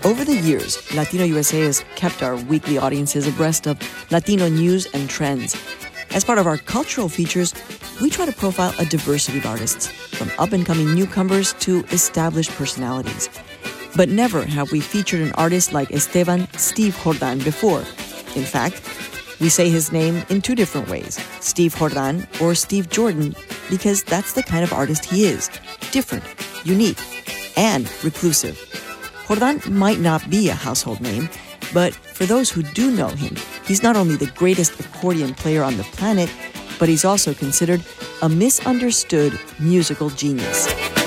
Over the years, Latino USA has kept our weekly audiences abreast of Latino news and trends. As part of our cultural features, we try to profile a diversity of artists, from up-and-coming newcomers to established personalities. But never have we featured an artist like Esteban Steve Jordan before. In fact, we say his name in two different ways, Steve Jordan or Steve Jordan, because that's the kind of artist he is, different, unique, and reclusive. Jordan might not be a household name, but for those who do know him, he's not only the greatest accordion player on the planet, but he's also considered a misunderstood musical genius.